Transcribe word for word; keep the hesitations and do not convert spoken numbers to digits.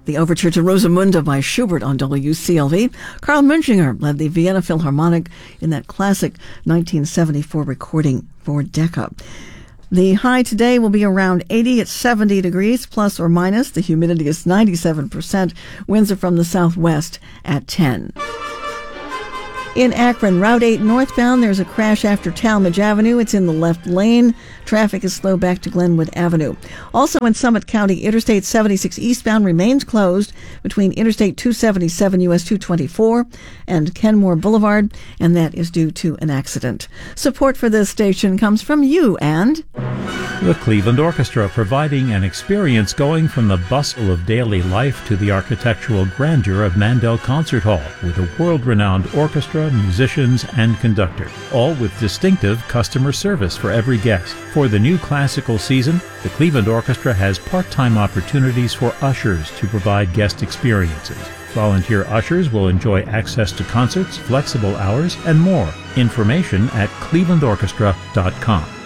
The overture to Rosamunde by Schubert on W C L V. Carl Münchinger led the Vienna Philharmonic in that classic nineteen seventy-four recording for Decca. The high today will be around eighty at seventy degrees, plus or minus. The humidity is ninety-seven percent. Winds are from the southwest at ten. In Akron, Route eight northbound, there's a crash after Talmadge Avenue. It's in the left lane. Traffic is slow back to Glenwood Avenue. Also in Summit County, Interstate seventy-six eastbound remains closed between Interstate two seventy-seven U S two twenty-four and Kenmore Boulevard, and that is due to an accident. Support for this station comes from you and the Cleveland Orchestra, providing an experience going from the bustle of daily life to the architectural grandeur of Mandel Concert Hall, with a world-renowned orchestra, musicians, and conductor, all with distinctive customer service for every guest. For the new classical season, the Cleveland Orchestra has part-time opportunities for ushers to provide guest experiences. Volunteer ushers will enjoy access to concerts, flexible hours, and more. Information at cleveland orchestra dot com.